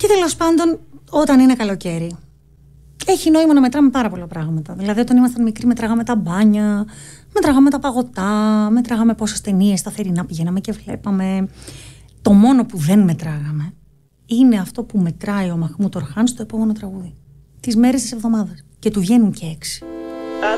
Και τέλος πάντων, όταν είναι καλοκαίρι, έχει νόημα να μετράμε πάρα πολλά πράγματα. Δηλαδή, όταν ήμασταν μικροί, μετράγαμε τα μπάνια, μετράγαμε τα παγωτά, μετράγαμε πόσες ταινίες στα θερινά πηγαίναμε και βλέπαμε. Το μόνο που δεν μετράγαμε είναι αυτό που μετράει ο Μαχμούτ Ορχάν στο επόμενο τραγούδι. Τις μέρες της εβδομάδας. Και του βγαίνουν και 6.